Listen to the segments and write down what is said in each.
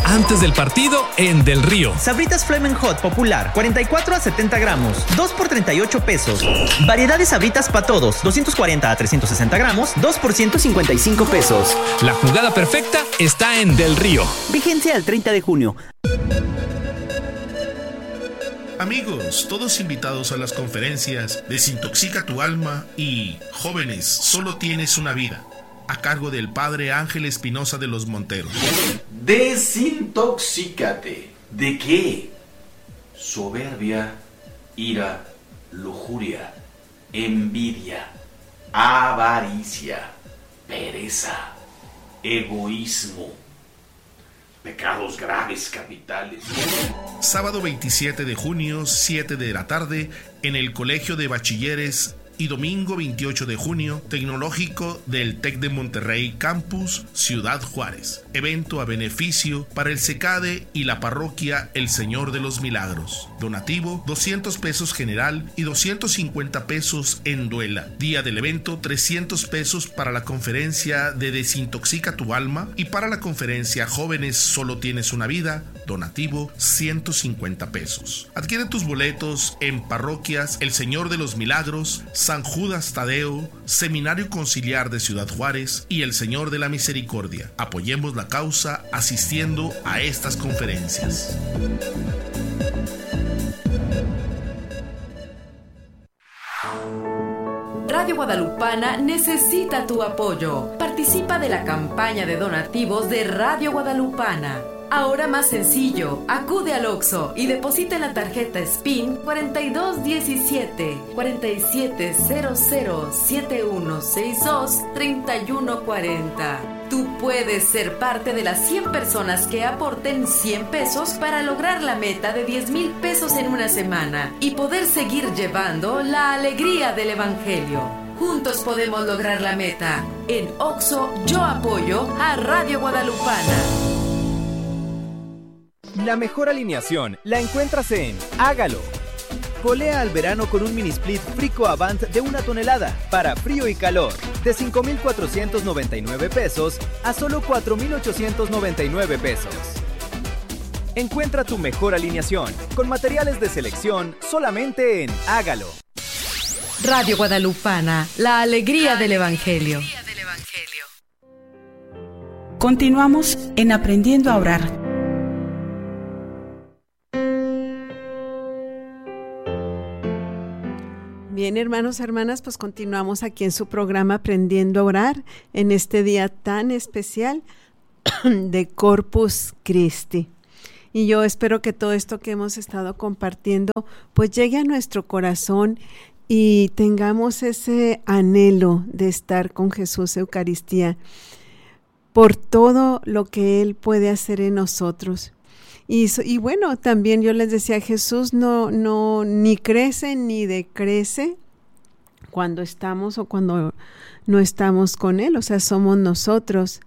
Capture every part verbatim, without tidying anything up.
antes del partido en Del Río. Sabritas Flamin' Hot Popular, cuarenta y cuatro a setenta gramos, dos por treinta y ocho pesos. Variedad de Sabritas para todos, doscientos cuarenta a trescientos sesenta gramos, dos por ciento cincuenta y cinco pesos. La jugada perfecta está en Del Río. Vigencia al treinta de junio. Amigos, todos invitados a las conferencias Desintoxica tu alma y Jóvenes, solo tienes una vida, a cargo del padre Ángel Espinosa de los Monteros. Desintoxícate. ¿De qué? Soberbia, ira, lujuria, envidia, avaricia, pereza, egoísmo, pecados graves capitales. Sábado veintisiete de junio, siete de la tarde, en el Colegio de Bachilleres, y domingo veintiocho de junio, Tecnológico del TEC de Monterrey Campus, Ciudad Juárez. Evento a beneficio para el SECADE y la parroquia El Señor de los Milagros. Donativo, doscientos pesos general y doscientos cincuenta pesos en duela. Día del evento, trescientos pesos para la conferencia de Desintoxica tu alma y para la conferencia Jóvenes, solo tienes una vida. Donativo, ciento cincuenta pesos. Adquiere tus boletos en parroquias El Señor de los Milagros, San Judas Tadeo, Seminario Conciliar de Ciudad Juárez y El Señor de la Misericordia. Apoyemos la causa asistiendo a estas conferencias. Radio Guadalupana necesita tu apoyo. Participa de la campaña de donativos de Radio Guadalupana. Ahora más sencillo, acude al Oxxo y deposita en la tarjeta S P I N cuarenta y dos diecisiete, cuarenta y siete cero cero, setenta y uno sesenta y dos, treinta y uno cuarenta. Tú puedes ser parte de las cien personas que aporten cien pesos para lograr la meta de diez mil pesos en una semana y poder seguir llevando la alegría del Evangelio. Juntos podemos lograr la meta. En Oxxo yo apoyo a Radio Guadalupana. La mejor alineación la encuentras en Hágalo. Golea al verano con un mini split Frico Avant de una tonelada para frío y calor, de cinco mil cuatrocientos noventa y nueve pesos a solo cuatro mil ochocientos noventa y nueve pesos. Encuentra tu mejor alineación con materiales de selección solamente en Hágalo. Radio Guadalupana, la alegría del Evangelio. Continuamos en Aprendiendo a Orar. Bien, hermanos, hermanas, pues continuamos aquí en su programa Aprendiendo a Orar en este día tan especial de Corpus Christi. Y yo espero que todo esto que hemos estado compartiendo pues llegue a nuestro corazón y tengamos ese anhelo de estar con Jesús Eucaristía por todo lo que Él puede hacer en nosotros. Y, y bueno, también yo les decía, Jesús no, no ni crece ni decrece cuando estamos o cuando no estamos con Él, o sea, somos nosotros.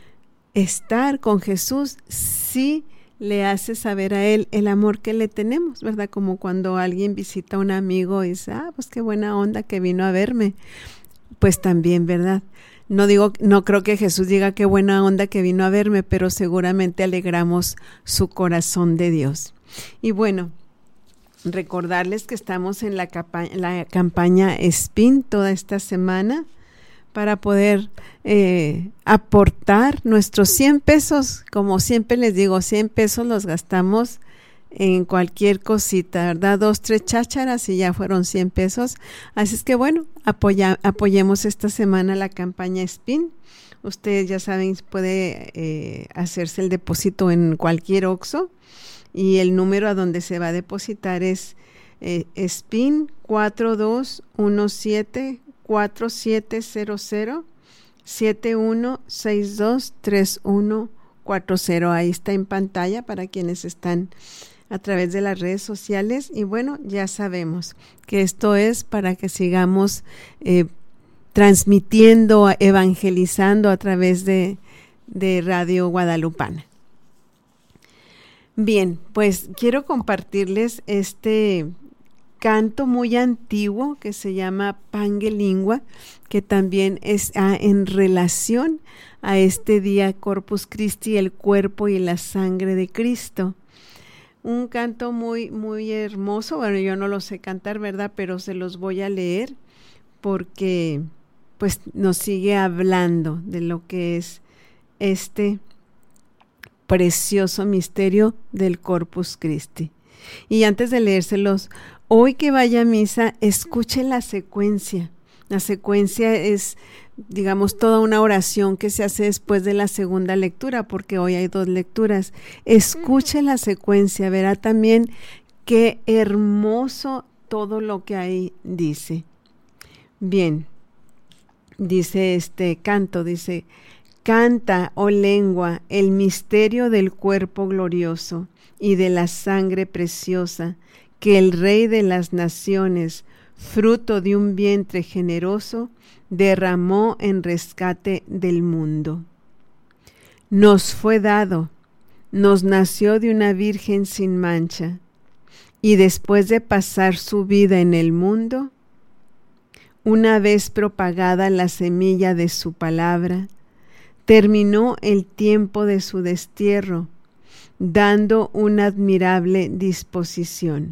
Estar con Jesús sí le hace saber a Él el amor que le tenemos, ¿verdad? Como cuando alguien visita a un amigo y dice, ah, pues qué buena onda que vino a verme. Pues también, ¿verdad? No digo, no creo que Jesús diga qué buena onda que vino a verme, pero seguramente alegramos su corazón de Dios. Y bueno, recordarles que estamos en la, capa- la campaña S P I N toda esta semana para poder eh, aportar nuestros cien pesos. Como siempre les digo, cien pesos los gastamos en cualquier cosita, ¿verdad? Dos, tres chácharas y ya fueron cien pesos. Así es que bueno, apoya, apoyemos esta semana la campaña S P I N. Ustedes ya saben, puede eh, hacerse el depósito en cualquier Oxxo y el número a donde se va a depositar es eh, S P I N cuatro dos uno siete, cuatro siete cero cero, siete uno seis dos, tres uno cuatro cero. Ahí está en pantalla para quienes están a través de las redes sociales. Y bueno, ya sabemos que esto es para que sigamos eh, transmitiendo, evangelizando a través de, de Radio Guadalupana. Bien, pues quiero compartirles este canto muy antiguo que se llama Pange Lingua, que también está en relación a este día Corpus Christi, el cuerpo y la sangre de Cristo. Un canto muy, muy hermoso. Bueno, yo no lo sé cantar, ¿verdad? Pero se los voy a leer porque pues nos sigue hablando de lo que es este precioso misterio del Corpus Christi. Y antes de leérselos, hoy que vaya a misa, escuche la secuencia. La secuencia es, digamos, toda una oración que se hace después de la segunda lectura, porque hoy hay dos lecturas. Escuche la secuencia, verá también qué hermoso todo lo que ahí dice. Bien, dice este canto, dice: canta, oh lengua, el misterio del cuerpo glorioso y de la sangre preciosa, que el Rey de las Naciones, fruto de un vientre generoso, derramó en rescate del mundo. Nos fue dado, nos nació de una virgen sin mancha, y después de pasar su vida en el mundo, una vez propagada la semilla de su palabra, terminó el tiempo de su destierro, dando una admirable disposición.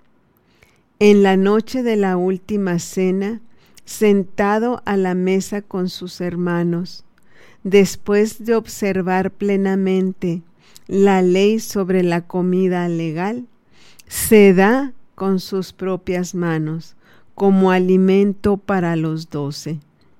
En la noche de la última cena, sentado a la mesa con sus hermanos, después de observar plenamente la ley sobre la comida legal, se da con sus propias manos como alimento para los doce.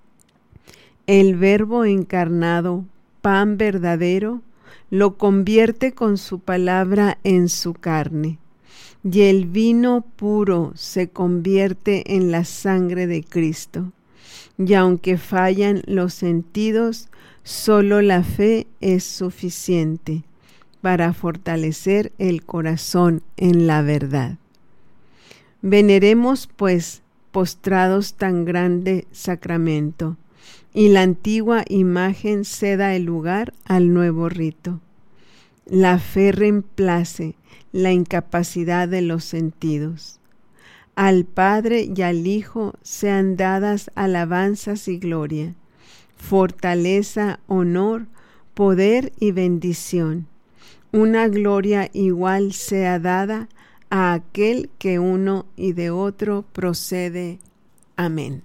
El Verbo encarnado, pan verdadero, lo convierte con su palabra en su carne, y el vino puro se convierte en la sangre de Cristo. Y aunque fallan los sentidos, solo la fe es suficiente para fortalecer el corazón en la verdad. Veneremos, pues, postrados tan grande sacramento, y la antigua imagen ceda el lugar al nuevo rito. La fe reemplace la incapacidad de los sentidos. Al Padre y al Hijo sean dadas alabanzas y gloria, fortaleza, honor, poder y bendición. Una gloria igual sea dada a aquel que uno y de otro procede. Amén.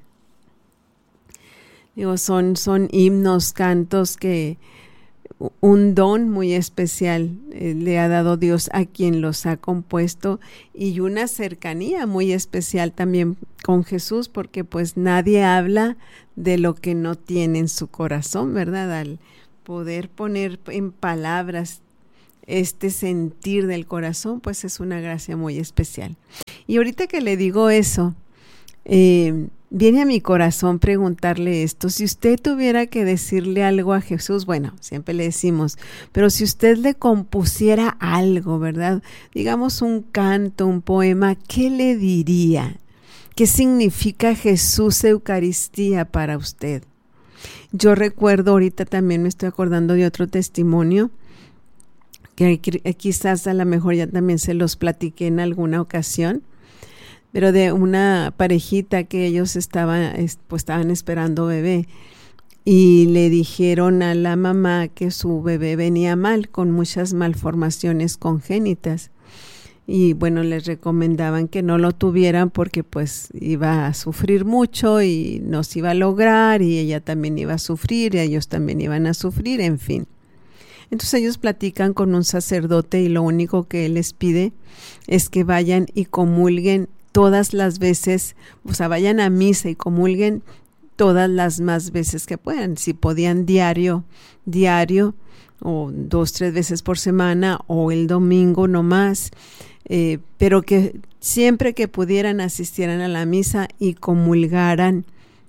Digo, son, son himnos, cantos que un don muy especial eh, le ha dado Dios a quien los ha compuesto, y una cercanía muy especial también con Jesús, porque pues nadie habla de lo que no tiene en su corazón, ¿verdad? Al poder poner en palabras este sentir del corazón, pues es una gracia muy especial. Y ahorita que le digo eso, eh, viene a mi corazón preguntarle esto: si usted tuviera que decirle algo a Jesús, bueno, siempre le decimos, pero si usted le compusiera algo, ¿verdad? Digamos un canto, un poema, ¿qué le diría? ¿Qué significa Jesús Eucaristía para usted? Yo recuerdo, ahorita también me estoy acordando de otro testimonio, que quizás a lo mejor ya también se los platiqué en alguna ocasión, pero de una parejita que ellos estaban, pues estaban esperando bebé, y le dijeron a la mamá que su bebé venía mal, con muchas malformaciones congénitas, y bueno, les recomendaban que no lo tuvieran porque pues iba a sufrir mucho y no se iba a lograr, y ella también iba a sufrir y ellos también iban a sufrir, en fin. Entonces ellos platican con un sacerdote, y lo único que él les pide es que vayan y comulguen todas las veces, o sea, vayan a misa y comulguen todas las más veces que puedan. Si podían diario, diario, o dos, tres veces por semana, o el domingo no más, eh, pero que siempre que pudieran asistieran a la misa y comulgaran.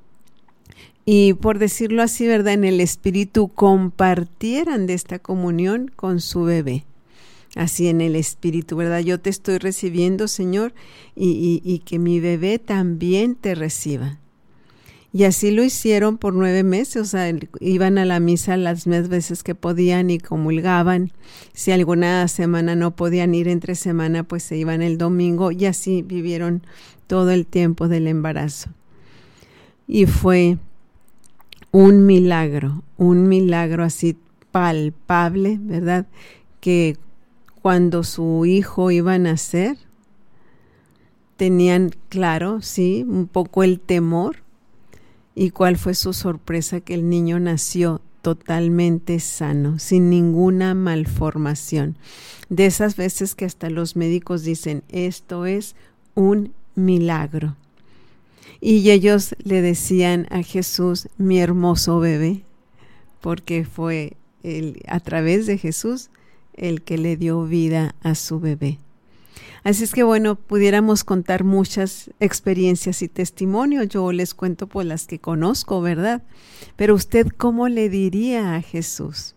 Y por decirlo así, ¿verdad?, en el espíritu compartieran de esta comunión con su bebé. Así en el espíritu, ¿verdad? Yo te estoy recibiendo, Señor, y, y, y que mi bebé también te reciba. Y así lo hicieron por nueve meses, o sea, iban a la misa las veces que podían y comulgaban. Si alguna semana no podían ir entre semana, pues se iban el domingo y así vivieron todo el tiempo del embarazo. Y fue un milagro, un milagro así palpable, ¿verdad? Que cuando su hijo iba a nacer, tenían claro, sí, un poco el temor. ¿Y cuál fue su sorpresa? Que el niño nació totalmente sano, sin ninguna malformación. De esas veces que hasta los médicos dicen, esto es un milagro. Y ellos le decían a Jesús, mi hermoso bebé, porque fue el, a través de Jesús el que le dio vida a su bebé. Así es que bueno, pudiéramos contar muchas experiencias y testimonios. Yo les cuento pues las que conozco, ¿verdad? Pero usted, ¿cómo le diría a Jesús?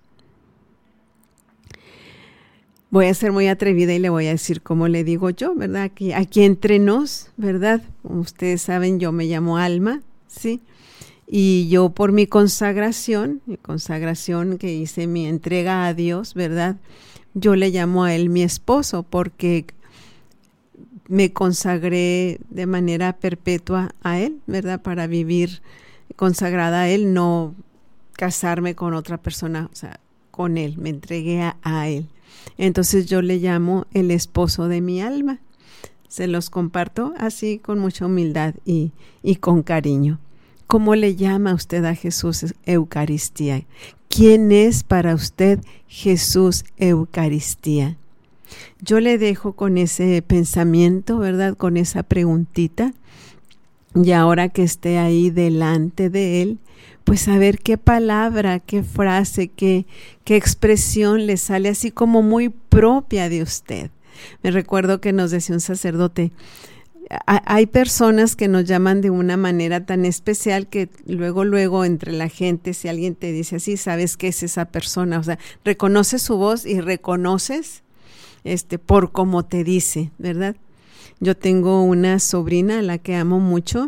Voy a ser muy atrevida y le voy a decir cómo le digo yo, ¿verdad? Aquí, aquí entre nos, ¿verdad? Como ustedes saben, yo me llamo Alma, ¿sí? Y yo por mi consagración, mi consagración que hice, mi entrega a Dios, ¿verdad? Yo le llamo a Él mi esposo porque me consagré de manera perpetua a Él, ¿verdad? Para vivir consagrada a Él, no casarme con otra persona, o sea, con Él, me entregué a, a Él. Entonces yo le llamo el esposo de mi alma. Se los comparto así con mucha humildad y, y con cariño. ¿Cómo le llama usted a Jesús Eucaristía? ¿Quién es para usted Jesús Eucaristía? Yo le dejo con ese pensamiento, ¿verdad? Con esa preguntita. Y ahora que esté ahí delante de Él, pues a ver qué palabra, qué frase, qué, qué expresión le sale así como muy propia de usted. Me recuerdo que nos decía un sacerdote, hay personas que nos llaman de una manera tan especial que luego, luego entre la gente, si alguien te dice así, sabes que es esa persona, o sea, reconoces su voz y reconoces este, por cómo te dice, ¿verdad? Yo tengo una sobrina a la que amo mucho,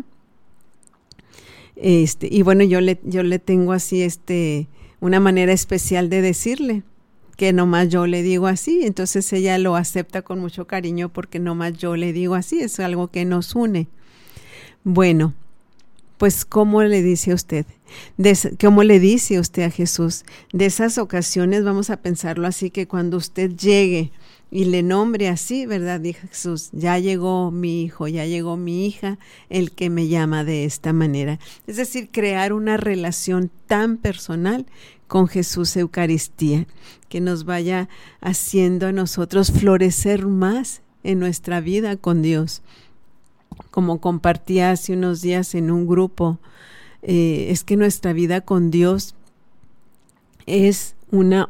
este, y bueno, yo le, yo le tengo así este, una manera especial de decirle, que nomás yo le digo así, entonces ella lo acepta con mucho cariño porque nomás yo le digo así, es algo que nos une. Bueno, pues ¿cómo le dice usted? De, ¿Cómo le dice usted a Jesús? De esas ocasiones vamos a pensarlo así, que cuando usted llegue y le nombre así, ¿verdad? Dijo Jesús, ya llegó mi hijo, ya llegó mi hija, el que me llama de esta manera. Es decir, crear una relación tan personal con Jesús Eucaristía, que nos vaya haciendo a nosotros florecer más en nuestra vida con Dios. Como compartía hace unos días en un grupo, eh, es que nuestra vida con Dios es una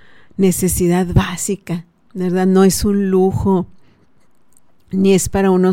necesidad básica, ¿verdad? No es un lujo, ni es para unos